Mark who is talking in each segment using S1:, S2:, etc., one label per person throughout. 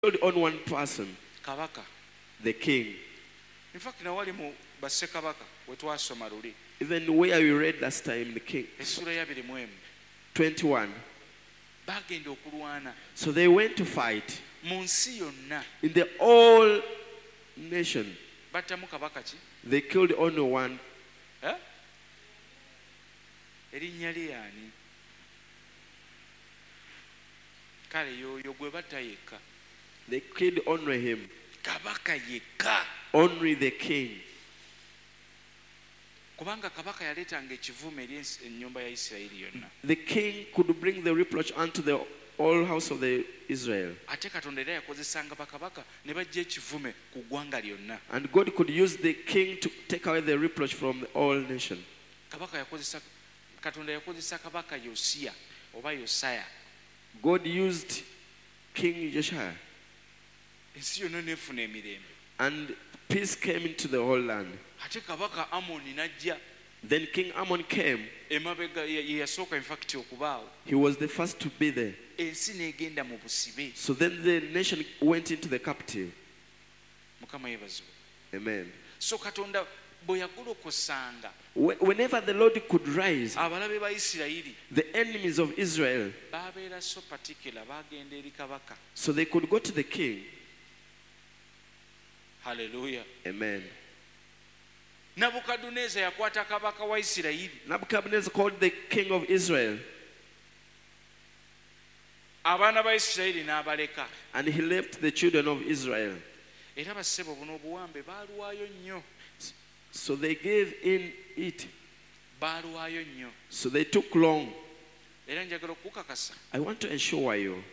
S1: killed on one person,
S2: kabaka.
S1: the king.
S2: In fact, nawali mu bassekabaka wetwasoma luli
S1: Even where we read last time, the king,
S2: essula ya 21
S1: 21.
S2: bagenda okulwana
S1: So they went to fight
S2: mu nsi yonna.
S1: in the whole nation.
S2: Battamu kabaka ki?
S1: They killed only one.
S2: Erinnya lye ani? Kale yoyo gwe batta yekka.
S1: They killed only him,
S2: Kabaka yekka.
S1: only the king.
S2: Kubanga kabaka yaleetanga ekivume eri ennyumba ya Isirayiri yonna.
S1: The king could bring the reproach unto the whole house of the Israel.
S2: Ate Katonda era yakozesanga bakabaka ne bajja ekivume ku ggwanga lyonna.
S1: And God could use the king to take away the reproach from the whole nation.
S2: Katonda yakozesa kabaka Yosiya oba Yosaya.
S1: God used King Josiah,
S2: Ensi yonna n'efuna emirembe.
S1: and peace came into the whole land.
S2: Ate kabaka Amoni n'ajja.
S1: Then King Ammon came.
S2: Emabega ye yasooka in fact okubaawo.
S1: He was the first to be there.
S2: Ensi n'egenda mu busibe.
S1: So then the nation went into the captive.
S2: Mukama yeebazibwe.
S1: Amen.
S2: So Katonda bwe yagolokosanga
S1: Whenever the Lord could rise,
S2: abalabe ba Isirayiri
S1: the enemies of Israel,
S2: babeera so particular bagenda eri kabaka.
S1: so they could go to the king.
S2: Hallelujah.
S1: Amen.
S2: Nabukaduneza yakwata kabaka wa Isirayiri.
S1: Nebuchadnezzar called the king of Israel,
S2: Abaana ba Isirayiri n'abaleka.
S1: and he left the children of Israel.
S2: Era bassebo buno obuwambe baaluwaayo nnyo.
S1: So they gave in it.
S2: Baaluwaayo nnyo.
S1: So they took long.
S2: Era njagala okukakasa
S1: I want to assure you,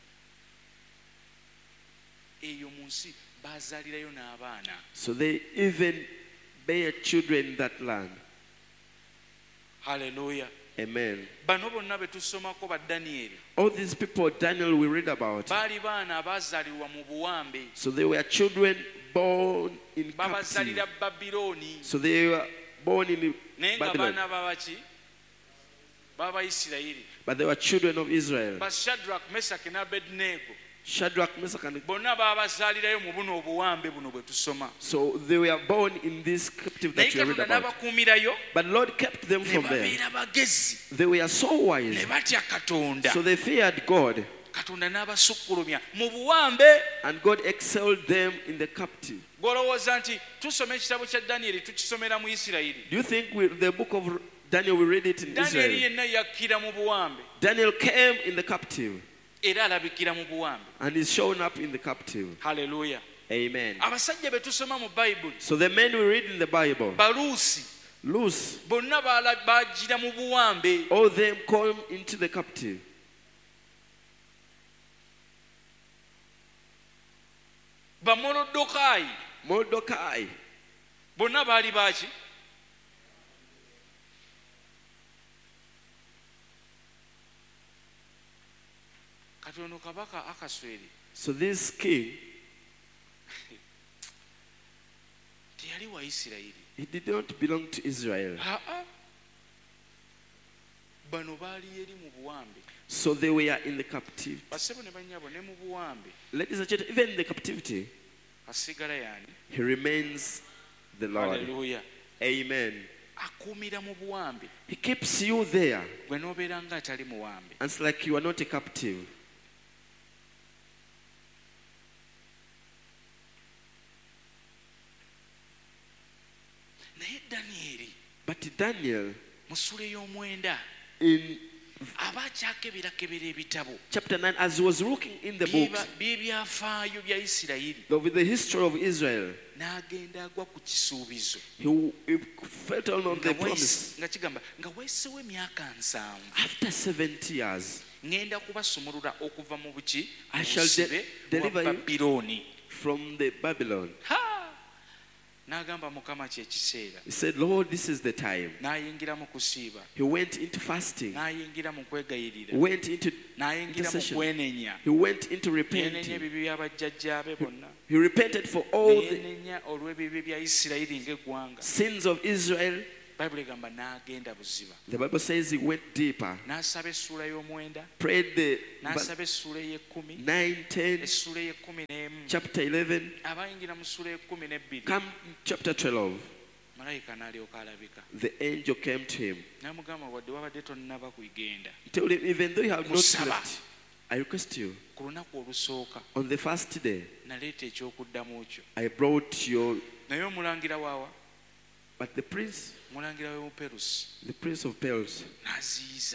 S2: eyo mu nsi baazaalirayo n'abaana.
S1: so they even bear children in that land.
S2: Hallelujah.
S1: Amen.
S2: Bano bonna be tusomako ba Danieri
S1: All these people Daniel we read about,
S2: baali baana abaazaalirwa mu buwambe.
S1: so they were children born in captivity.
S2: Babazaalira Babilooni.
S1: So they were born in
S2: Naye nga
S1: Babylon,
S2: baana babaki baba Isirayiri.
S1: but they were children of Israel.
S2: Ba Shadrach, Meshach ne Abednego
S1: Shadrach, Meshach, and
S2: bonna babazaalirayo mu buno obuwambe buno bwe tusoma.
S1: so they were born in this captive
S2: Naye
S1: that you read
S2: Katonda
S1: about.
S2: n'abakuumirayo
S1: But Lord kept them
S2: ne
S1: from there.
S2: babeera bagezi
S1: They were so
S2: ne
S1: wise,
S2: batya Katonda.
S1: so they feared God,
S2: Katonda n'abasukkulumya mu buwambe.
S1: and God excelled them in the captive.
S2: Gw'olowooza nti tusoma ekitabo kya Danieri tukisomera mu Isirayiri.
S1: Do you think the book of Daniel, we read it in
S2: Danieri
S1: Israel?
S2: yenna yakkira mu buwambe
S1: Daniel came in the captive
S2: era alabikira mu buwambe.
S1: and is shown up in the captive.
S2: Hallelujah.
S1: Amen.
S2: Abasajja be tusoma mu Bayibuli
S1: So the men we read in the Bible,
S2: Baluusi
S1: loose,
S2: bonna bagira mu buwambe.
S1: all them come into the captive.
S2: Bamolodokaayi
S1: Mordecai,
S2: bonna baali baki? Katono kabaka Akasweri
S1: so this king,
S2: teyali wa Isirayiri.
S1: he did not belong to Israel.
S2: Bano baali eri mu buwambe.
S1: So they were in the captivity.
S2: Bassebo ne bannyabo ne mu buwambe.
S1: Ladies and gentlemen, even in the captivity,
S2: Asigala yaani?
S1: he remains the Lord.
S2: Hallelujah.
S1: Amen.
S2: Akuumira mu buwambe.
S1: He keeps you there.
S2: Gwe n'obeera nga atali muwambe.
S1: And it's like you are not a captive.
S2: Naye Danieri
S1: But Daniel,
S2: mu ssula ey'omwenda
S1: in
S2: aba akyakebera ebitabo
S1: chapter 9, as he was looking in the books
S2: by'ebyafaayo bya Isirayiri,
S1: of the history of Israel,
S2: n'agenda agwa ku kisuubizo
S1: he felt on the promise.
S2: nga kigamba nga weesewo emyaka 7
S1: After 70 years,
S2: ngenda kubasumulula okuva mu buki
S1: I shall
S2: busibe
S1: deliver
S2: bwa
S1: you
S2: Babilooni.
S1: from the Babylon.
S2: N'agamba Mukama kye kiseera.
S1: He said, Lord, this is the time.
S2: N'ayingira mu kusiiba,
S1: He went into fasting.
S2: n'ayingira mu kwegayirira,
S1: He went into
S2: n'ayingira mu
S1: intercession.
S2: kwenenya.
S1: He went into
S2: Yenenya
S1: repenting.
S2: ebibi by'abajjajjaabe bonna.
S1: He repented for all the
S2: Yenenya olw'ebibi bya Isirayiri ng'eggwanga.
S1: sins of Israel.
S2: Bayibuli egamba n'agenda buziba.
S1: The Bible says he went deeper,
S2: N'asaba essula y'omwenda,
S1: prayed the
S2: n'asaba essula ey'ekkumi,
S1: 9, 10,
S2: essula ey'ekkumi n'emu.
S1: chapter 11,
S2: Abayingira mu ssula y'ekkumi n'ebbiri,
S1: come chapter 12.
S2: malayika n'alyoka alabika.
S1: The angel came to him.
S2: N'amugamba wadde wabadde tonnaba kuyigenda.
S1: He told him, even though you have not
S2: Musaba.
S1: left, I request you,
S2: Ku lunaku olusooka
S1: on the first day,
S2: naleeta ekyokuddamu kyo.
S1: I brought your,
S2: Naye omulangira waawa,
S1: but the prince
S2: mulangira w'Obuperusi
S1: of Pearls,
S2: n'aziyiza.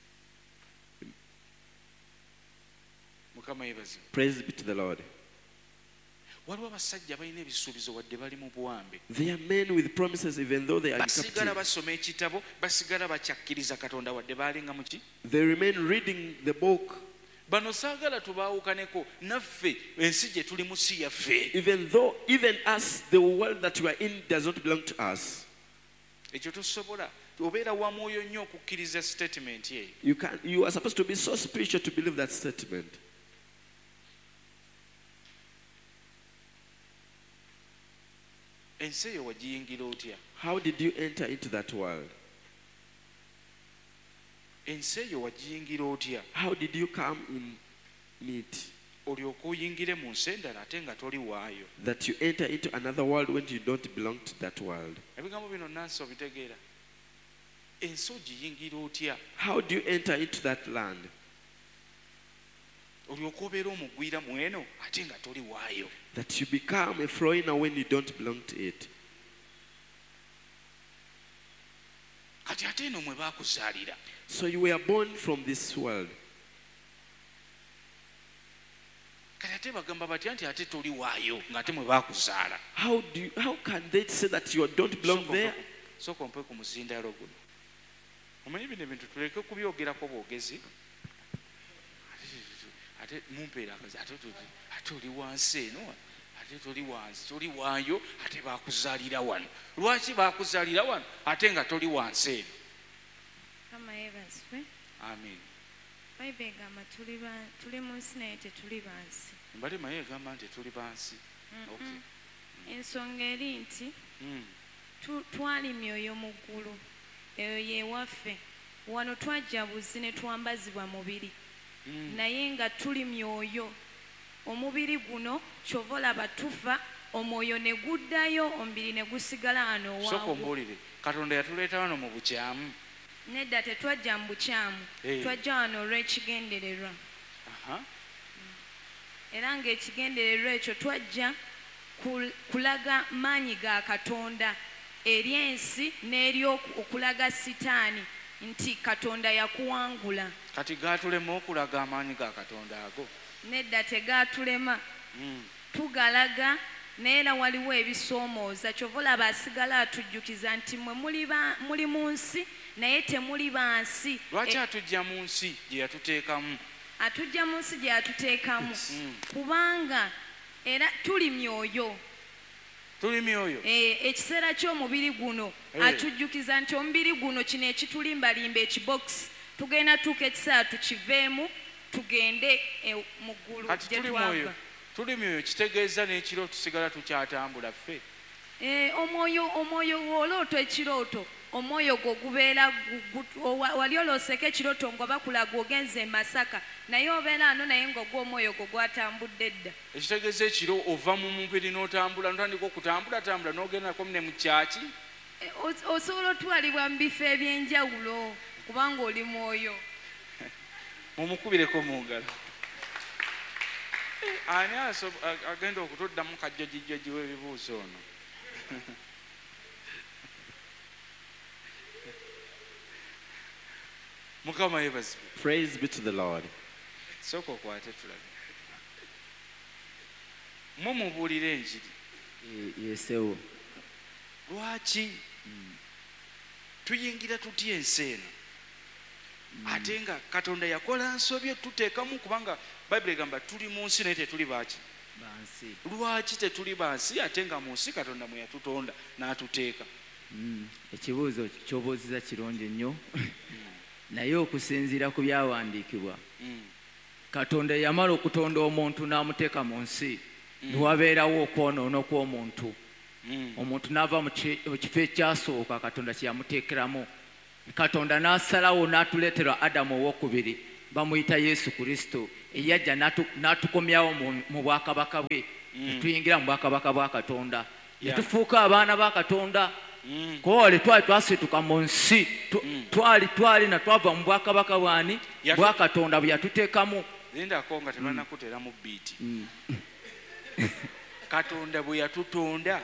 S2: Mukama yeebazibwe.
S1: praise be to the Lord.
S2: Waliwo abasajja balina ebisuubizo wadde bali mu buwambe.
S1: They are men with promises even though they are in
S2: Basigala
S1: captivity.
S2: basoma ekitabo, basigala bakyakkiriza Katonda wadde baalinga mu ki?
S1: They remain reading the book
S2: Bano saagala tubaawukaneko, naffe ensi gye tulimu si yaffe.
S1: even us, the world that we are in does not belong to us.
S2: Ekyo tosobola. Obeera wa mwoyo nnyo okukkiriza statement eyo.
S1: You are supposed to be so spiritual to believe that statement.
S2: Ensi eyo wagiyingira otya?
S1: How did you enter into that world?
S2: Ensi eyo wagiyingira otya?
S1: How did you come in it?
S2: Olyoka oyingire mu nsi endala ate nga toli waayo.
S1: That you enter into another world when you don't belong to that world.
S2: Ebigambo bino nansi obitegeera. Ensi ogiyingira otya?
S1: How do you enter into that land?
S2: Olyoka obeera omugwira mu eno ate nga toli waayo.
S1: That you become a foreigner when you don't belong to it.
S2: Kati ate eno mwe baakuzaalira.
S1: So you were born from this world.
S2: Kati ate bagamba batya nti ate toli waayo ng'ate mwe baakuzaala.
S1: How can they say that you don't belong there?
S2: Sooka ompe ku muzindaalo guno. Omanyi bino ebintu tuleke kubyogerako bwogezi. Ate mumpeera akazi ate oli wansi eno ate toli wansi toli waayo ate baakuzaalira wano. Lwaki baakuzaalira wano ate nga toli wansi eno?
S3: Kama yeebazibwe.
S2: Amen.
S3: Bayibuli egamba tuli mu nsi naye tetuli bansi.
S2: Mbadde maye egamba nti tuli bansi. Okay.
S3: Ensonga eri nti twali myoyo mu ggulu, eyo yeewaffe. Wano twajja buzi ne twambazibwa mubiri. Naye nga tuli myoyo. Omubiri guno kyova olaba tufa, omwoyo ne guddayo, omubiri ne gusigala wano waawo.
S2: Sooka ombuulire, Katonda yatuleeta wano mu bukyamu.
S3: Nedda tetwajja mu bukyamu, twajja wano olw'ekigendererwa. Era ng'ekigendererwa ekyo twajja kulaga maanyi ga Katonda eri ensi n'eri okulaga Sitaani nti Katonda yakuwangula.
S2: Kati gaatulema okulaga amaanyi ga Katonda ago?
S3: Nedda tegaatulema. Tugalaga naye era waliwo ebisoomooza. Kyova olaba asigala atujjukiza nti mmwe muli mu nsi naye temuli bansi.
S2: Lwaki atujja mu nsi gye yatuteekamu?
S3: Atujja mu nsi gye yatuteekamu kubanga era tuli myoyo.
S2: Tuli myoyo.
S3: Ekiseera ky'omubiri guno atujjukiza nti omubiri guno kino ekitulimbalimba ekibokisi tugenda tuuka ekiseera tukiveemu tugende mu ggulu gye twava.
S2: Tuli myoyo kitegeeza n'ekiro tusigala tukyatambula ffe.
S3: Omwoyo w'oloota ekirooto omwoyo gwo gubeera wali olooseko ekirooto nga bakulaga ogenze e Masaka naye obeera ano naye ng'ogwa omwoyo gwo gwatambudde dda.
S2: Ekitegeeza ekiro ova mu mubiri n'otambula n'otandika okutambulatambula n'ogendako ne mu kyaki.
S3: Osobola otwalibwa mu bifo eby'enjawulo kubanga oli mwoyo.
S2: Mumukubireko mu ngalo. Ani agenda okutuddamu kajjajijjaji w'ebibuuzo ono? Mukama yeebazibwe.
S1: Praise be to the Lord.
S2: Sooka okwate tulabe. Mmwe mubuulira enjiri.
S4: Yesewo.
S2: Lwaki tuyingira tutya ensi eno ate nga Katonda yakola nsobye tuteekamu kubanga Bayibuli egamba tuli mu nsi naye tetuli baaki
S4: Bansi.
S2: Lwaki tetuli bansi ate nga mu nsi Katonda mwe yatutonda n'atuteeka?
S4: Ekibuuzo ky'obuuziza kirungi nnyo naye okusinziira ku byawandiikibwa Katonda yamala okutonda omuntu n'amuteeka mu nsi ne wabeerawo okwonoona kw'omuntu omuntu n'ava mu kifo ekyasooka katonda kyeyamuteekeramu katonda n'asalawo n'atuleetera adamu owokubiri bamuyita yesu kristo eyajja n'atukomyawo mu bwakabaka bwe netuyingira mu bwakabaka bwa katonda netufuuka abaana ba katonda kowale twali twasituka mu nsi twali na twava mu bwakabaka bwani bwa katonda bwe yatuteekamu
S2: lindako nga tebanakutera mu biiti katonda bwe yatutonda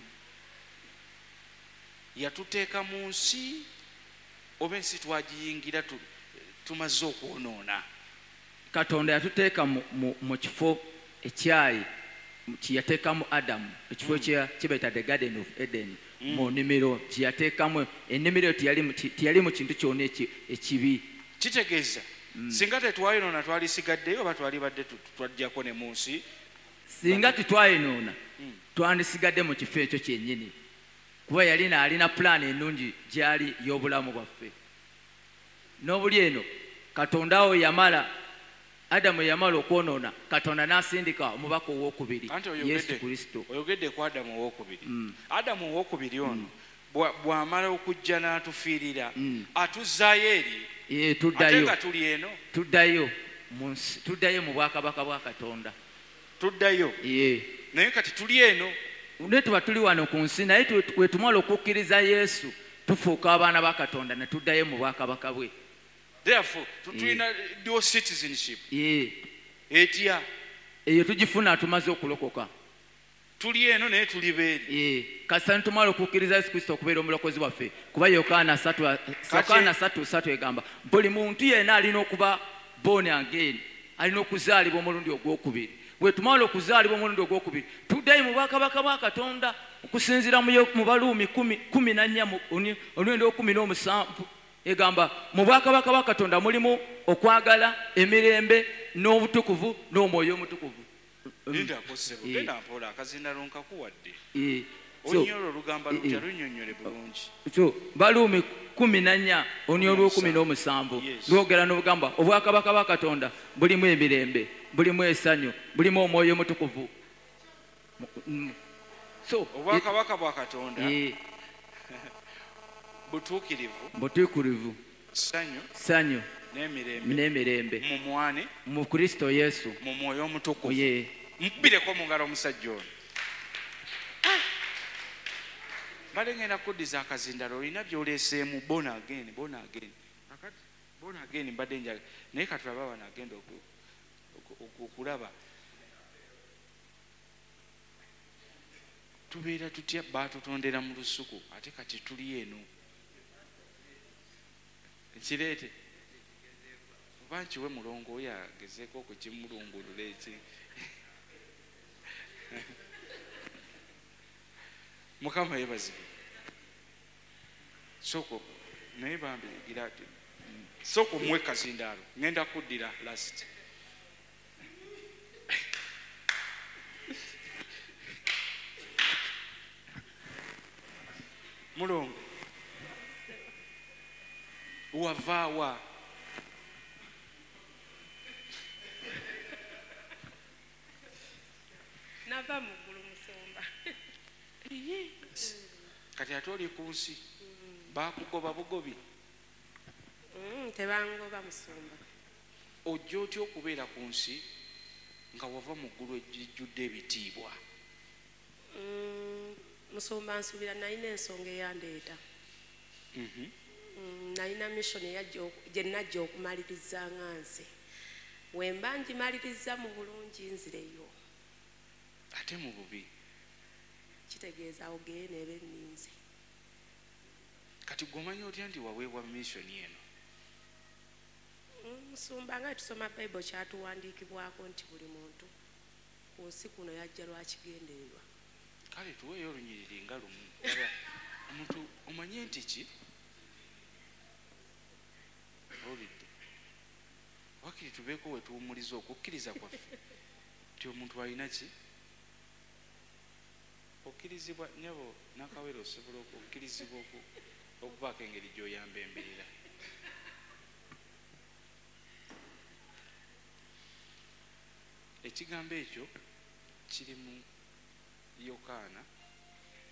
S2: yatuteeka mu nsi oba ensi twagiyingira tumaze okwonoona
S4: katonda yatuteeka mu kifo ekyayi kyeyateekamu adamu ekifo kyebaita the garden of eden mu nnimiro kyeyateekamu ennimiro teyali mu kintu kyonna ekibi
S2: kitegeeza singa tetwayinoona twalisigaddeyo oba twali badde twajjako ne mu nsi
S4: singa titwayinoona twandisigadde mu kifo ekyo kyennyini kuba alina pulaani ennungi gyali y'obulamu bwaffe n'obuli eno katonda wo adamu yamala okwonoona katonda n'asindika omubaka owokubiri yesu kristo
S2: oyogedde ku adamu owokubiri adamu owokubiri ono bw'amala okujja n'atufiirira atuzzaayo eri ate nga tuli eno
S4: tuddayo mu bwakabaka bwa katonda
S2: tuddayo naye kati tuli eno
S4: ne tuba tuli wano ku nsi naye wetumala okukkiriza yesu tufuuka abaana ba katonda ne tuddayo mu bwakabaka bwe
S2: therefore tulina dual citizenship etya
S4: eyo tugifuna tumaze okulokoka
S2: tuli eno naye tuli beeri
S4: kasa nitumala okukkiriza yesu kristo okubeera omulokozi waffe kuba yokaana 3:3 egamba buli muntu yenna alina okuba born again alina okuzaalibwa omulundi ogwokubiri bwetumala okuzaalibwa omulundi ogwokubiri tuddayo mu bwakabaka bwa katonda okusinziira mu baluumi 14 omulundi ogw17 egamba mu bwakabaka bwa katonda mulimu okwagala emirembe n'obutukuvu n'omwoyo omutukuvu
S2: genda mpola akazindalo nkakuwadde onyolo olugamba lutya lunnyonnyole bulungi
S4: so baluumi 14 olw17 lwogera n'obugamba obwakabaka bwa katonda bulimu emirembe bulimu essanyu bulimu omwoyo omutukuvu so
S2: obwakabaka bwa katonda butuukirivu ssanyu n'emirembe mu
S4: kristo yesu
S2: mu mwoyo omutukuvu mukubireko mu ngalo omusajja ono mbale ngenda kuddiza akazindalo olina byoleeseemu bona again mbadde njaga naye katulaba wano agenda okulaba tubeera tutya baatutondera mu lusuku ate kati tuli eno kireete oba nkiwe mulongo oyo agezeeko okukimulungulula eki mukama yebazibwe soko naye bambigira ati soko muwe kazindaalo ngenda kuddira last mulongo wavaawa
S5: nava muggulu musumba
S2: kati ate oli ku nsi bakugoba bugobi
S5: tebangoba musumba
S2: ojja otya okubeera ku nsi nga wava mu ggulu ejjudde ebitiibwa
S5: musumba nsuubira nalina ensonga eyandeeta nalina mission gye najja okumaliriza nga nze wemba ngimaliriza mu bulungi nzireyo
S2: ate mu bubi
S5: kitegeeza ogeye neeba enninze
S2: kati gwomanya otya nti waweebwa mission eno
S5: musumba nga tusoma bayibuli kyatuwandiikibwako nti buli muntu ku nsi kuno yajja lwakigendererwa
S2: kale tuweeyo olunyiriri nga lumu omuntu omanye nti ki olidde wakiri tubeeko wetuwumuliza okukkiriza kwaffe nti omuntu alina ki okkirizibwa nyabo nakawere osobola okukkirizibwa okubaako engeri gy'oyamba embeera ekigambo ekyo kiri mu yokaana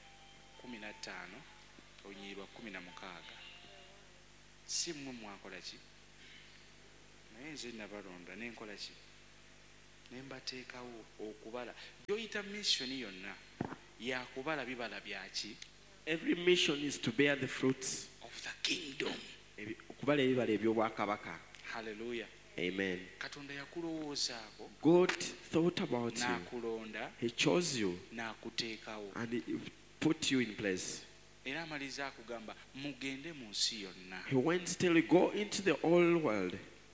S2: 15 olunyiriri lwa 16 si mmwe mwakola ki naye nze nabalonda nenkola ki nembateekawo okubala gyoyita missioni yonna yakubala bibala byaki
S1: Every mission is to bear the fruits.
S2: of the kingdom.
S1: Okubala ebibala eby'obwakabaka.
S2: Hallelujah.
S1: Amen.
S2: Katonda yakulowoozaako
S1: God thought about you.
S2: n'akulonda
S1: He chose you
S2: n'akuteekawo
S1: and He put you in place.
S2: era amaliza akugamba mugende mu nsi yonna.
S1: He went till you go into the whole world.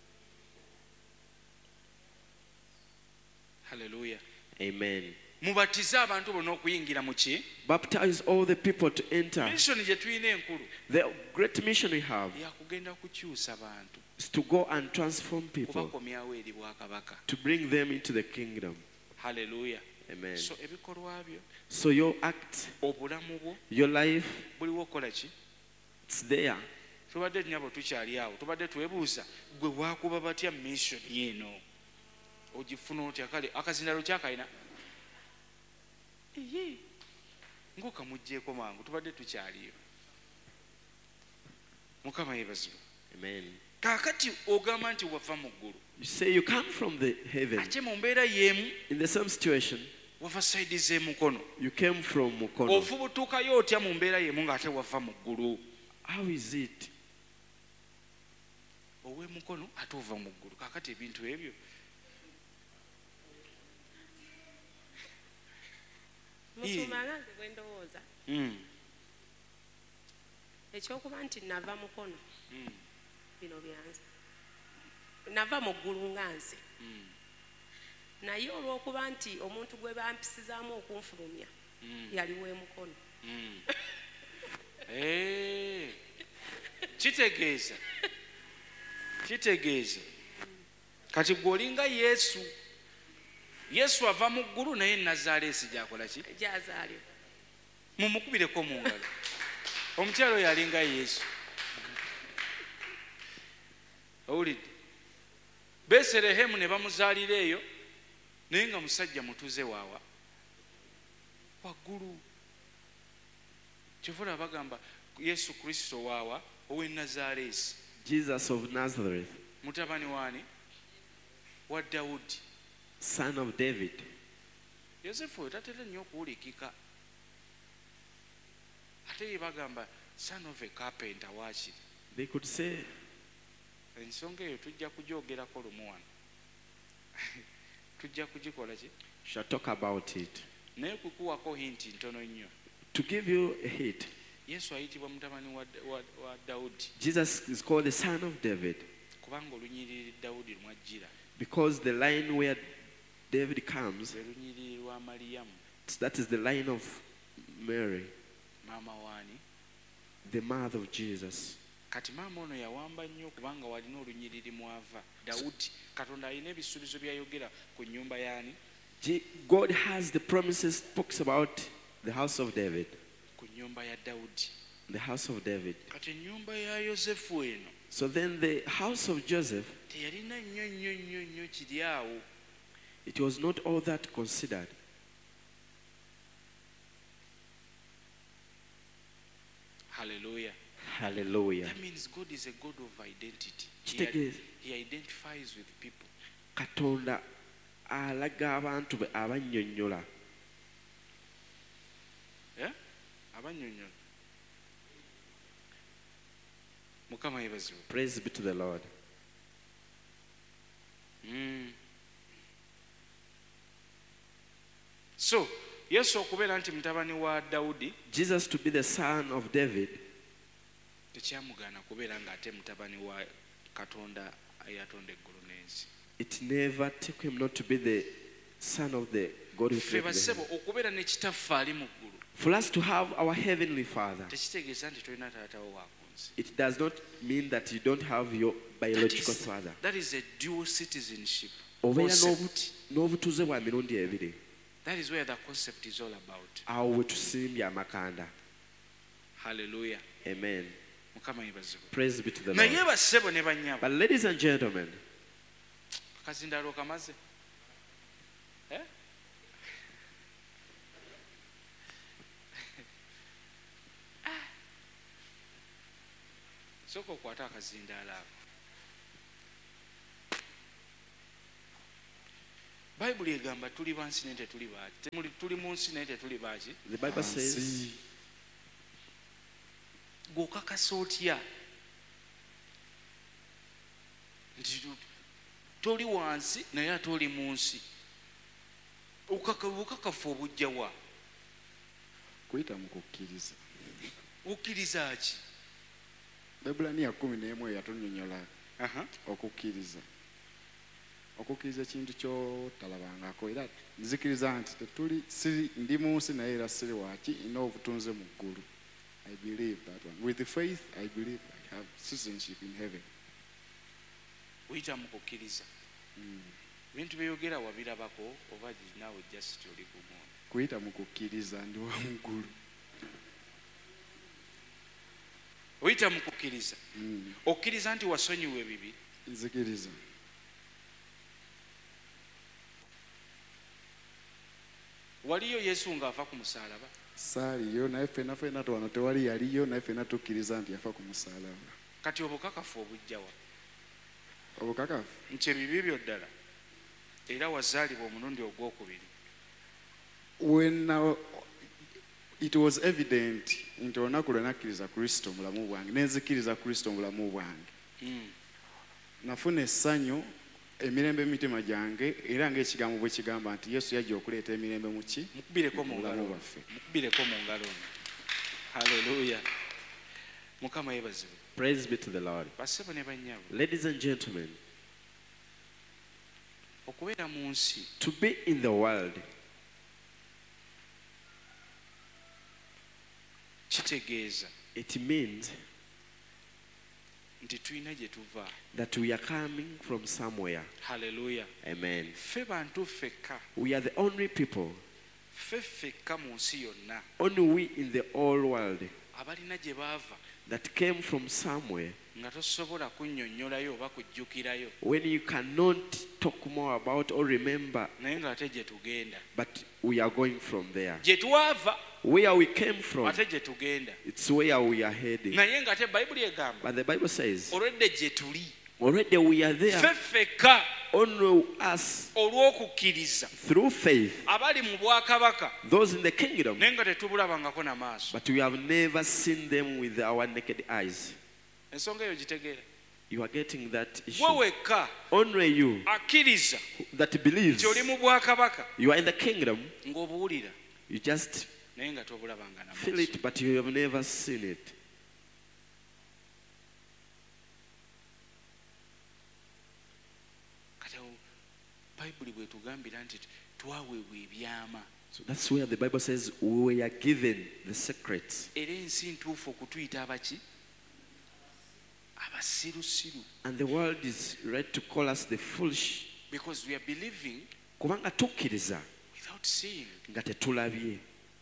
S2: Hallelujah.
S1: Amen.
S2: mubatize abantu bonna okuyingira mu ki
S1: Baptize all the people to enter.
S2: missioni gye tulina enkulu
S1: The great mission we have
S2: yakugenda kukyusa bantu
S1: is to go and transform people,
S2: kubakomyawo eri bwakabaka.
S1: to bring them into the kingdom.
S2: Hallelujah.
S1: Amen.
S2: So ebikolwa byo
S1: So your act,
S2: obulamu bwo
S1: your life,
S2: buliwo okukola ki
S1: it's there.
S2: tubadde tunyabo tukyali awo tubadde twebuuza gwe bwakuba batya missioni eno ogifuna otya kale akazindalo kyakalina ng'okamugjeeko mangu tubadde tukyaliyo. Mukama yeebazibwe.
S1: Amen.
S2: Kaakati ogamba nti wava mu ggulu
S1: You say you come from the heaven.
S2: ate mu mbeera y'emu
S1: In the same situation,
S2: wava sayidi z'emukono
S1: you came from Mukono.
S2: ofubutuukayo otya mu mbeera y'emu ng'ate wava mu ggulu
S1: How is it?
S2: ow'emukono ate ova mu ggulu. Kaakati ebintu ebyo
S5: musumba nga nze bwe ndowooza ekyokuba nti nava mukono bino byanze nava mu ggulu nga nze naye olw'okuba nti omuntu gwe bampisizaamu okunfulumya yali w'emukono.
S2: kitegeeza kati gwe olinga yesu ava mu ggulu naye nazaaleesi gyakola ki
S5: gyazaalibwa
S2: mumukubireko mu ngalo omukyalo oyo alinga yesu. owulidde beserehemu ne bamuzaalira eyo naye nga musajja mutuze waawa waggulu. kyovula bagamba yesu kristo waawa ow'e nazaaleesi
S1: Jesus of Nazareth,
S2: mutabani waani wa Dawudi.
S1: son of David.
S2: yosefu oyo tatera nnyo okuwulikika ate ye bagamba son of a carpenter waakiri.
S1: They could say,
S2: ensonga eyo tujja kugyogerako lumu wano tujja kugikola ki
S1: shall talk about it.
S2: naye kukuwako hinti ntono nnyo.
S1: To give you a hint,
S2: yesu ayitibwa mutabani wa Dawudi
S1: Jesus is called the son of David
S2: kubanga olunyiriri Dawudi lumwajjira
S1: because the line where David comes,
S2: lwe lunyiriri lwa Maliyamu
S1: that is the line of Mary,
S2: maama waani.
S1: the mother of Jesus.
S2: Kati maama ono yawamba nnyo kubanga walina olunyiriri mwava Dawudi. Katonda alina ebisuubizo byayogera ku nnyumba yaani
S1: God has the promises, talks about the house of David.
S2: ku nnyumba ya Dawudi.
S1: The house of David.
S2: Kati ennyumba ya Yosefu eno
S1: So then the house of Joseph,
S2: teyalina nnyo kiri awo.
S1: it was not all that considered.
S2: Hallelujah.
S1: Hallelujah.
S2: That means God is a God of identity.
S1: Kitegeeza
S2: He identifies with people.
S1: Katonda alaga abantu be abannyonnyola.
S2: Yeah? Abannyonnyola. Mukama yeebazibwe.
S1: Praise be to the Lord.
S2: So yesu okubeera nti mutabani wa Dawudi
S1: Jesus to be the son of David,
S2: tekyamugaana kubeera ng'ate mutabani wa Katonda eyatonda eggulu n'ensi.
S1: it never took him not to be the son of the God who
S2: Ffe
S1: created the
S2: basebo
S1: heaven.
S2: okubeera ne kitaffe ali mu ggulu
S1: For us to have our heavenly Father,
S2: tekitegeeza nti tolina taatawo wa ku nsi.
S1: it does not mean that you don't have your biological father.
S2: That is a dual citizenship
S1: Obeera
S2: concept.
S1: n'obutuuze bwa mirundi ebiri.
S2: That is where the concept is all about.
S1: Awo we tusimbye amakanda.
S2: Hallelujah.
S1: Amen.
S2: Mukama yeebazibwe.
S1: Praise be to the
S2: naye
S1: Lord.
S2: bassebo ne bannyabo
S1: But ladies and gentlemen,
S2: akazindaalo kamaze. sooka okwata akazindaala ako. bayibuli egamba tuli bansi naye tetuli baaki, tuli mu nsi naye tetuli baaki.
S1: The Bible says,
S2: gweokakasa otya nti toli wansi naye ate oli mu nsi? Obukakafu obujjawa?
S6: kuyita mu kukkiriza.
S2: Okkiriza ki?
S6: Ebulaniya 11 yatunnyonnyola okukkiriza. Okukkiriza ekintu kyotalabangako, era nzikiriza nti ndi mu nsi naye era siri waaki, nina obutunze mu ggulu. I believe that one. With the faith, I believe I have citizenship in heaven.
S2: Oyita mu kukkiriza. Ebintu byeyogera wabirabako oba naawe just oli gumu?
S6: Kuyita mu kukkiriza ndi wa mu ggulu.
S2: Oyita mu kukkiriza. Okkiriza nti wasonyiwa ebibi?
S6: Nzikiriza.
S2: Waliyo Yesu ng'afa ku musaalaba?
S6: Saaliyo, naye ffenna wano tewali yaliyo, naye ffenna tukkiriza nti yafa ku musaalaba.
S2: Kati obukakafu obujjawa?
S6: Obukakafu
S2: nti ebibi byo ddala era wazaalibwa omulundi ogwokubiri.
S6: When it was evident nti olunaku lwe nakkiriza Kristo mu bulamu bwange, nenzikiriza Kristo mu bulamu bwange, nafuna essanyu, emirembe mu mitima gyange, era ng'ekigambo bwe kigamba nti Yesu yajja okuleeta emirembe mu ki?
S2: Mukubireko mu ngalo baffe. Mukubireko mu ngalo. Hallelujah. Mukama yebazibwe.
S1: Praise be to the Lord.
S2: Bassebo ne bannyabo.
S1: Ladies and gentlemen,
S2: okubeera mu nsi,
S1: to be in the world,
S2: kitegeeza
S1: it means
S2: nti tulina gye tuva.
S1: that we are coming from somewhere.
S2: Hallelujah.
S1: Amen.
S2: Ffe bantu ffekka.
S1: We are the only people,
S2: Ffe ffekka mu nsi yonna
S1: only we in the whole world,
S2: abalina gye baava
S1: that came from somewhere
S2: nga tosobola kunnyonnyolayo oba kujjukirayo,
S1: when you cannot talk more about or remember,
S2: naye ng'ate gye tugenda.
S1: but we are going from there.
S2: Gye twava
S1: Where we came from,
S2: ate gye tugenda.
S1: it's where we are heading.
S2: Naye ng'ate bayibuli egamba
S1: But the Bible says,
S2: olwedde gye tuli
S1: already we are there,
S2: ffe ffekka
S1: only us
S2: olw'okukkiriza
S1: through faith,
S2: abali mu bwakabaka,
S1: those in the kingdom,
S2: naye nga tetubulabangako na maaso.
S1: but we have never seen them with our naked eyes.
S2: Ensonga eyo gitegeera.
S1: You are getting that issue.
S2: Gwe wekka
S1: Only you
S2: akkiriza
S1: that believes
S2: nti oli mu bwakabaka
S1: you are in the kingdom,
S2: ng'obuwulira
S1: you just
S2: naye nga tobulabanga na
S1: feel
S2: maaso.
S1: it, but you have never seen it.
S2: Kati bayibuli bwetugambira nti twaweebwa ebyama,
S1: So that's where the Bible says we are given the secrets.
S2: era ensi ntuufu okutuyita abaki? Abasirusiru.
S1: And the world is ready to call us the foolish.
S2: Because we are believing
S1: Kubanga tukkiriza
S2: without seeing.
S1: nga tetulabye.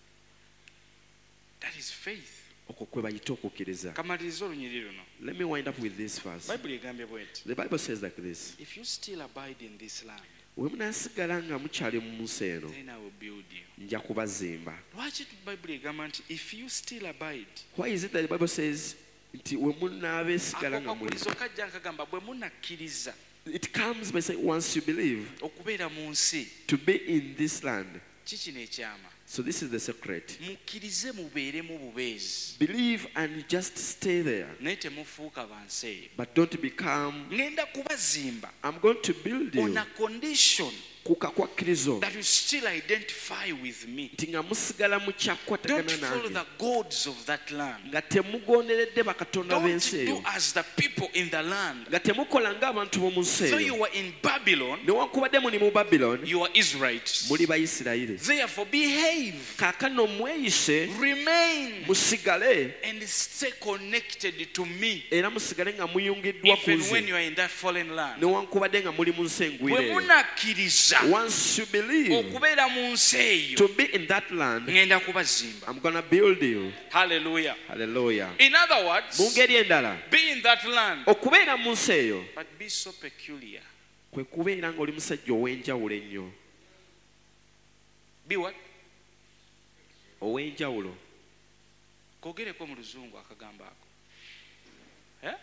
S2: That is faith.
S1: Okwo kwe bayita okukkiriza.
S2: Kamaliriza olunyiri luno.
S1: Let me wind up with this verse.
S2: Bayibuli egambye bweti.
S1: The Bible says like this.
S2: If you still abide in this land,
S1: We munaasigala nga mukyali mu nsi eno,
S2: then I will build you.
S1: nja kubazimba.
S2: Lwaki bayibuli egamba nti if you still abide?
S1: Why is it that the Bible says nti we munaabeesigala nga
S2: Ako
S1: muli?
S2: kakulizo kajja nkagamba bwe munakkiriza
S1: It comes by saying once you believe
S2: okubeera mu nsi,
S1: to be in this land.
S2: kikino ekyama.
S1: So this is the secret.
S2: Mukkirize mubeeremu bubeezi,
S1: Believe and just stay there.
S2: naye temufuuka bansi eyo.
S1: But don't become,
S2: Ngenda kubazimba
S1: I'm going to build
S2: on
S1: you.
S2: a condition
S1: Kuka kwa kkirizo.
S2: that you still identify with me.
S1: Nti nga musigala mu
S2: Don't
S1: kyakwatagana
S2: follow
S1: nange.
S2: the gods of that land.
S1: Nga temugonderedde bakatonda
S2: Don't
S1: b'ensi
S2: do
S1: eyo.
S2: as the people in the land.
S1: Nga temukola ng'abantu b'omu nsi
S2: So
S1: eyo.
S2: you were in Babylon,
S1: Newankubadde muli mu Babylon,
S2: you are Israelites.
S1: muli Bayisirayiri.
S2: Therefore behave,
S1: Kaakano mweyise,
S2: remain,
S1: musigale,
S2: and stay connected to me
S1: era musigale nga muyungiddwa ku
S2: even when
S1: nze.
S2: you are in that foreign land.
S1: Newankubadde nga muli mu nsi engwire
S2: Bwe
S1: eyo.
S2: munakkiriza
S1: Once you believe
S2: okubeera mu nsi eyo,
S1: to be in that land,
S2: ngenda kubazimba.
S1: I'm gonna build you.
S2: Hallelujah.
S1: Hallelujah.
S2: In other words,
S1: Mu ngeri endala,
S2: be in that land,
S1: okubeera mu nsi eyo
S2: but be so peculiar.
S1: kwe kubeera ng'oli musajja ow'enjawulo ennyo.
S2: Be what?
S1: Ow'enjawulo.
S2: Kogereko mu luzungu akagambo ako. Eh?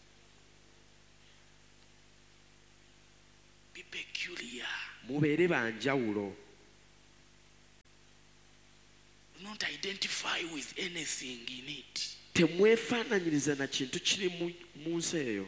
S2: Be peculiar.
S1: mubeere banjawulo.
S2: Do not identify with anything in it.
S1: Temwefaananyiriza na kintu kiri mu nsi eyo.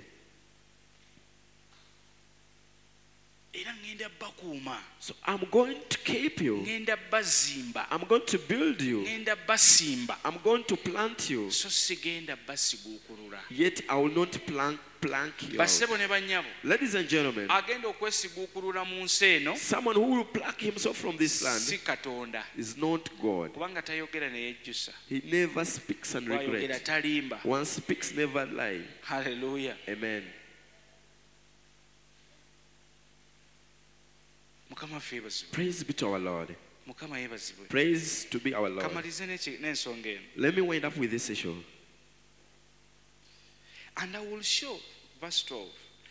S2: Era ngenda bakuuma.
S1: So I'm going to keep you.
S2: Ngenda bazimba.
S1: I'm going to build you.
S2: Ngenda basimba.
S1: I'm going to plant you.
S2: So sigenda basiguukulula.
S1: Yet I will not plank you out.
S2: Bassebo ne bannyabo.
S1: Ladies and gentlemen,
S2: Agenda okwesiguukulula mu nsi eno.
S1: someone who will pluck himself from this
S2: Si
S1: land
S2: Katonda.
S1: is not God.
S2: Kubanga tayogera ne yejjusa.
S1: He never speaks and
S2: Bw'ayogera
S1: regrets.
S2: talimba.
S1: One speaks, never lie.
S2: Hallelujah.
S1: Amen.
S2: Mukama waffe yeebazibwe.
S1: Praise be to our Lord.
S2: Mukama yeebazibwe.
S1: Praise to be our Lord.
S2: Kamalize n'ensonga eno.
S1: Let me wind up with this issue.
S2: And I will show, verse 12.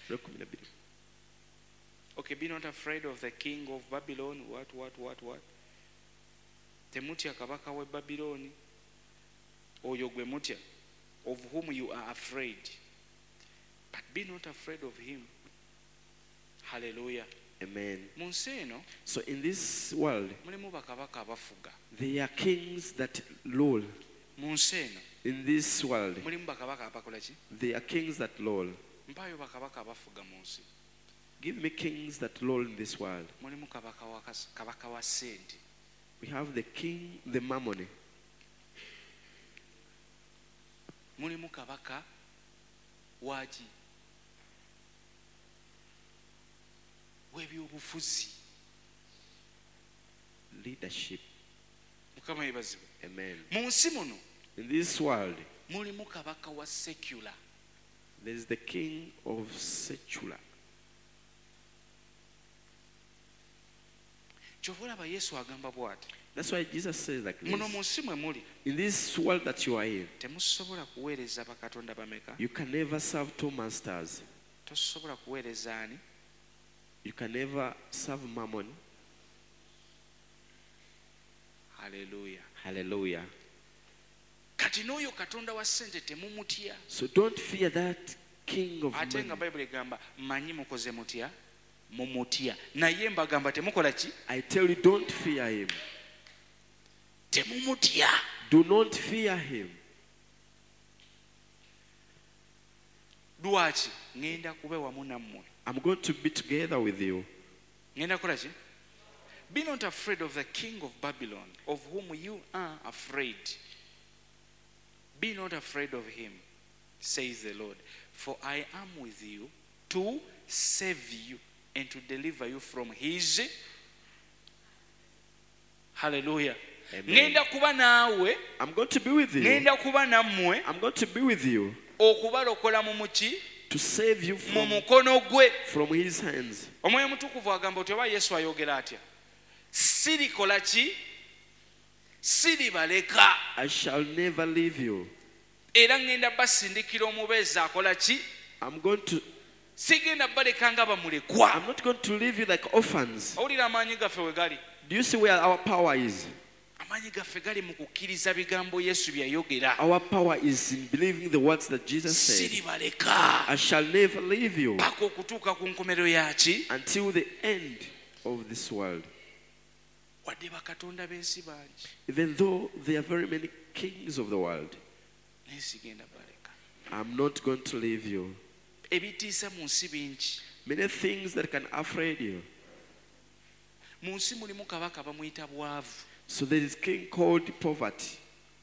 S2: Okay, be not afraid of the king of Babylon. What? Temutya kabaka we Babyloni. Oyo gwe mutya, of whom you are afraid. But be not afraid of him. Hallelujah.
S1: Amen.
S2: Mu nsi eno
S1: So in this world,
S2: mulimu bakabaka abafuga.
S1: there are kings that rule.
S2: Mu nsi eno
S1: In this world,
S2: mulimu bakabaka abakola ki?
S1: there are kings that rule.
S2: Mpaayo bakabaka abafuga mu nsi.
S1: Give me kings that rule in this world.
S2: Mulimu kabaka wa ssente.
S1: We have the king, the mammon.
S2: Mulimu kabaka waki w'ebyobufuzi.
S1: Leadership.
S2: Mukama yeebazibwe.
S1: Amen.
S2: Mu nsi muno
S1: In this world,
S2: mulimu kabaka wa secular.
S1: there is the king of secular.
S2: Kyova olaba Yesu agamba bw'ati.
S1: That's why Jesus says like
S2: Muno mu
S1: this.
S2: nsi mwe muli
S1: In this world that you are in,
S2: temusobola kuweereza bakatonda bameka.
S1: you can never serve two masters.
S2: Tosobola kuweereza ani?
S1: You can never serve mammon.
S2: Hallelujah.
S1: Hallelujah.
S2: Kati n'oyo katonda wa ssente temumutya.
S1: So don't fear that king of
S2: Ate nga
S1: money.
S2: Bayibuli egamba mmanyi mukoze mutya? Mumutya. Naye mbagamba temukola ki?
S1: I tell you, don't fear him.
S2: Temumutya.
S1: Do not fear him.
S2: Lwaki? Ngenda kube wamu nammwe.
S1: I'm going to be together with you.
S2: Ngenda kukola ki? Be not afraid of the king of Babylon, of whom you are afraid. Be not afraid of him, says the Lord, for I am with you to save you and to deliver you from his. Hallelujah.
S1: Amen.
S2: Ngenda kuba naawe,
S1: I'm going to be with you.
S2: ngenda kuba nammwe,
S1: I'm going to be with you
S2: okubalokola mu muki?
S1: to save you
S2: Mu
S1: from
S2: mukono gwe.
S1: his hands.
S2: Omwoyo Mutukuvu agamba oti oba Yesu ayogera atya? Sirikola ki? Siribaleka.
S1: I shall never leave you.
S2: Era ngenda basindikira omubeezi akola ki?
S1: I'm going to.
S2: Sigenda baleka nga bamulekwa.
S1: I'm not going to leave you like orphans.
S2: Owulira amaanyi gaffe we gali?
S1: Do you see where our power is?
S2: Amaanyi gaffe gali mu kukkiriza bigambo Yesu bye yayogera.
S1: Our power is in believing the words that Jesus said.
S2: Siribaleka.
S1: I shall never leave you
S2: Paka okutuuka ku nkomerero yaki?
S1: until the end of this world.
S2: Wadde bakatonda b'ensi bangi.
S1: Even though there are very many kings of the world,
S2: Naye sigenda baleka.
S1: I'm not going to leave you.
S2: Ebitiisa mu nsi bingi.
S1: Many things that can afraid you.
S2: Mu nsi mulimu kabaka bamuyita bwavu.
S1: So there is king called poverty.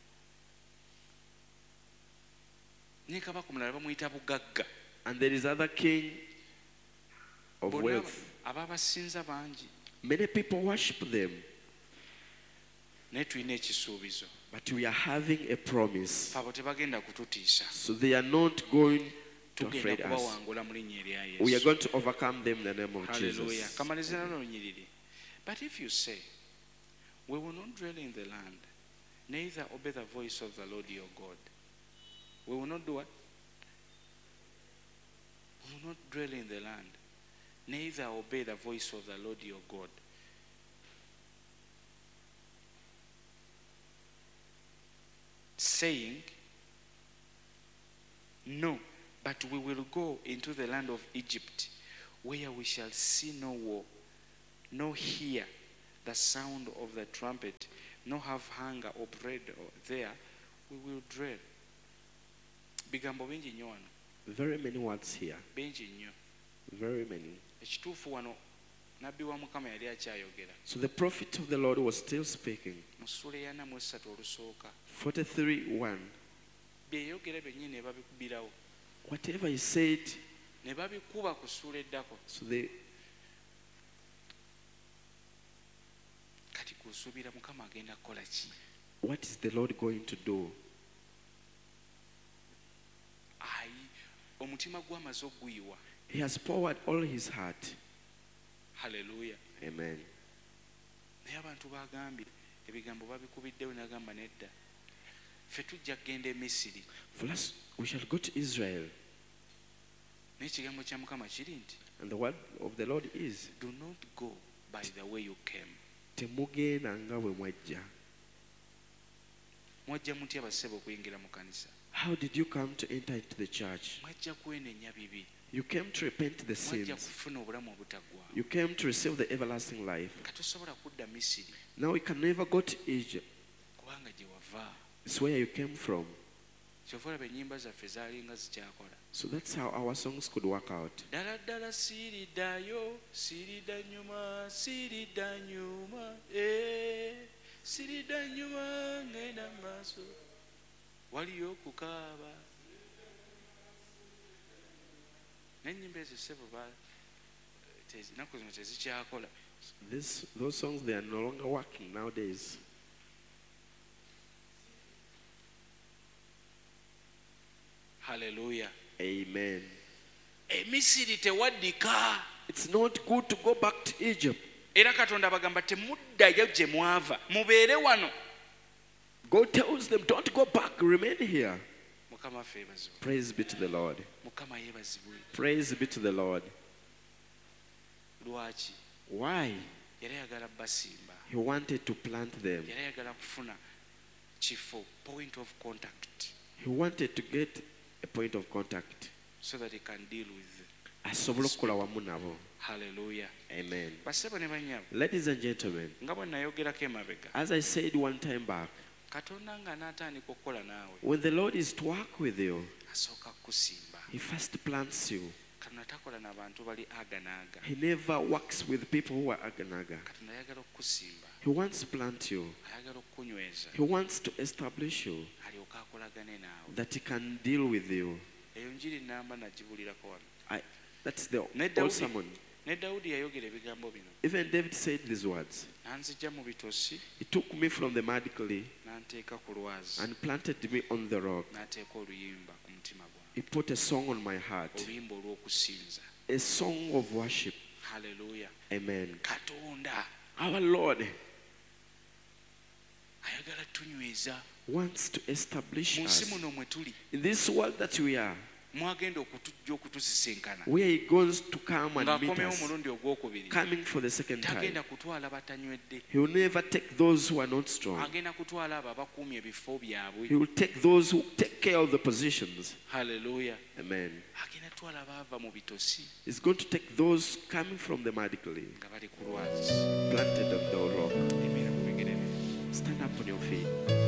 S2: Ne kabaka omulala bamuyita bugagga.
S1: And there is other king of
S2: Bonna
S1: wealth.
S2: ababasinza bangi.
S1: Many people worship them.
S2: Naye tulina ekisuubizo.
S1: But we are having a promise.
S2: Abo tebagenda kututiisa.
S1: So they are not going to
S2: Tugenda
S1: afraid us.
S2: kubawangula mu linnya erya
S1: We are
S2: Yesu.
S1: going to overcome them in the name of
S2: Hallelujah.
S1: Jesus.
S2: Kamalize nalo lunyiriri. But if you say, we will not dwell in the land, neither obey the voice of the Lord your God. We will not do what? We will not dwell in the land, neither obey the voice of the Lord your God. Saying, no, But we will go into the land of Egypt, where we shall see no war, nor hear the sound of the trumpet, nor have hunger or bread there. We will dwell. Bigambo bingi nnyo wano.
S1: Very many words here.
S2: Bingi nnyo.
S1: Very many.
S2: Ekituufu wano nabbi wa Mukama yali akyayogera.
S1: So the prophet of the Lord was still speaking.
S2: Mu ssula ya 43 olusooka.
S1: 43:1.
S2: Byeyogera byennyini ne babikubirawo.
S1: Whatever he said,
S2: Ne babikuba ku ssula eddako.
S1: so they
S2: Kati kusuubira Mukama agenda kukola ki?
S1: what is the Lord going to do?
S2: Ayi, omutima gw'amaze oguyiwa.
S1: He has poured all his heart.
S2: Haleluya.
S1: Amen.
S2: Naye abantu bagambye ebigambo babikubiddewo n'agamba nedda. Ffe tujja kgenda e Misiri.
S1: For us, we shall go to Israel.
S2: Naye ekigambo kya Mukama kiri nti,
S1: And the word of the Lord is,
S2: do not go by the way you came.
S1: temugenda nga bwe mwajja.
S2: Mwajja mutya bassebo okuyingira mu kanisa?
S1: How did you come to enter into the church?
S2: Mwajja kwenenya bibi.
S1: You came to repent the
S2: Mwajja
S1: sins.
S2: kufuna obulamu obutaggwaawo.
S1: You came to receive the everlasting life.
S2: Katosobola kudda Misiri
S1: Now we can never go to Egypt.
S2: kubanga gye wava.
S1: It's where you came from.
S2: Kyova olaba ennyimba zaffe zaalinga zikyakola.
S1: So that's how our songs could work out.
S2: Ddala ddala siiriddayo, siiridda nnyuma, siiridda nnyuma, siiridda nnyuma ngenda mu maaso. Waliyo okukaaba. N'ennyimba ezo ssebo ennaku zino tezikyakola.
S1: Those songs, they are no longer working nowadays.
S2: Haleluya.
S1: Amen.
S2: Emisiri tewaddika.
S1: It's not good to go back to Egypt.
S2: Era Katonda bagamba temuddayo gye mwava, mubeere wano.
S1: God tells them, don't go back, remain here.
S2: Mukama ffe yeebazibwe.
S1: Praise be to the Lord.
S2: Mukama yeebazibwe.
S1: Praise be to the Lord.
S2: Lwaki?
S1: Why?
S2: Yali ayagala basimba.
S1: He wanted to plant them.
S2: Yali ayagala kufuna kifo, point of contact,
S1: He wanted to get a point of contact.
S2: so that he can deal with.
S1: Asobole okukola wamu nabo.
S2: Haleluya.
S1: Amen.
S2: Bassebo ne bannyabo,
S1: Ladies and gentlemen,
S2: nga bwe nayogerako emabega,
S1: as I said one time back,
S2: Katonda ng'anaatandika okukola naawe,
S1: when the Lord is to work with you,
S2: asooka kukusimba.
S1: He first plants you.
S2: Katonda takola n'abantu bali aganaaga.
S1: He never works with people who are aganaga.
S2: Katonda ayagala okukusimba,
S1: He wants to plant you.
S2: ayagala okukunyweza,
S1: He wants to establish you,
S2: alyoke akolagane naawe.
S1: that He can deal with you.
S2: Eyo njiri namba nagibulirako wano.
S1: That's the
S2: Ne
S1: old
S2: Dawudi,
S1: sermon.
S2: ne Dawudi yayogera ebigambo bino.
S1: Even David said these words.
S2: Nanzijja mu bitosi,
S1: He took me from the mud clay
S2: n'anteeka ku lwazi,
S1: and planted me on the rock.
S2: n'ateeka oluyimba ku mutima gwange.
S1: He put a song on my heart,
S2: Oluyimba olw'okusinza.
S1: a song of worship.
S2: Haleluya.
S1: Amen.
S2: Katonda
S1: Our Lord
S2: ayagala tunyweza.
S1: wants to establish
S2: Mu nsi
S1: us
S2: muno mwe tuli,
S1: in this world that we are,
S2: mwagenda okutujja okutusisinkana.
S1: where He goes to come and meet
S2: Ng'akomyewo
S1: us,
S2: omulundi ogwokubiri,
S1: coming for the second time.
S2: tagenda kutwala batanywedde,
S1: He will never take those who are not strong.
S2: agenda kutwala abo abakuumye ebifo byabwe.
S1: He will take those who take care of the positions.
S2: Haleluya.
S1: Amen.
S2: Agenda twala abaava mu bitosi
S1: He's going to take those coming from the mud clay,
S2: nga bali ku lwazi.
S1: planted on the rock.
S2: Emera ku bigere byo.
S1: Stand up on your feet.